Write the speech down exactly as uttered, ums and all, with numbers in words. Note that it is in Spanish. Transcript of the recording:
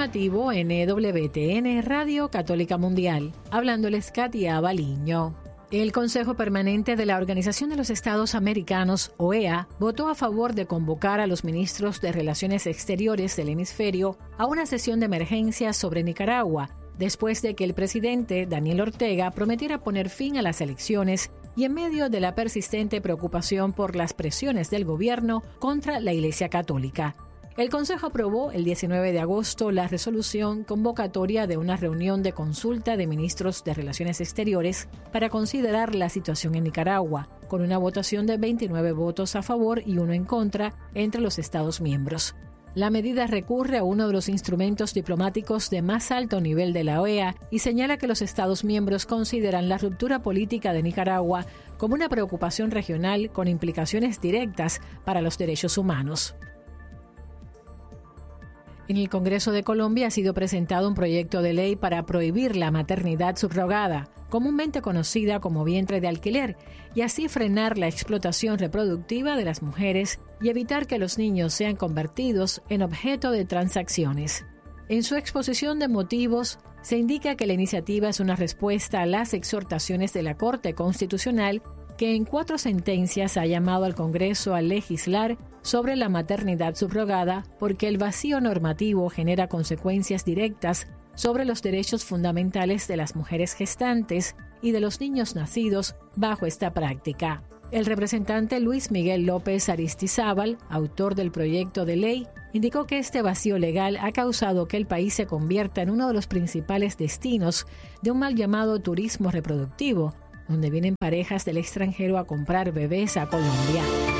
informativo N W T N Radio Católica Mundial. Hablándoles Katia Baliño. El Consejo Permanente de la Organización de los Estados Americanos, O E A, votó a favor de convocar a los ministros de Relaciones Exteriores del hemisferio a una sesión de emergencia sobre Nicaragua, después de que el presidente Daniel Ortega prometiera poner fin a las elecciones y en medio de la persistente preocupación por las presiones del gobierno contra la Iglesia Católica. El Consejo aprobó el diecinueve de agosto la resolución convocatoria de una reunión de consulta de ministros de Relaciones Exteriores para considerar la situación en Nicaragua, con una votación de veintinueve votos a favor y uno en contra entre los Estados miembros. La medida recurre a uno de los instrumentos diplomáticos de más alto nivel de la O E A y señala que los Estados miembros consideran la ruptura política de Nicaragua como una preocupación regional con implicaciones directas para los derechos humanos. En el Congreso de Colombia ha sido presentado un proyecto de ley para prohibir la maternidad subrogada, comúnmente conocida como vientre de alquiler, y así frenar la explotación reproductiva de las mujeres y evitar que los niños sean convertidos en objeto de transacciones. En su exposición de motivos, se indica que la iniciativa es una respuesta a las exhortaciones de la Corte Constitucional, que en cuatro sentencias ha llamado al Congreso a legislar sobre la maternidad subrogada porque el vacío normativo genera consecuencias directas sobre los derechos fundamentales de las mujeres gestantes y de los niños nacidos bajo esta práctica. El representante Luis Miguel López Aristizábal, autor del proyecto de ley, indicó que este vacío legal ha causado que el país se convierta en uno de los principales destinos de un mal llamado turismo reproductivo, donde vienen parejas del extranjero a comprar bebés a Colombia.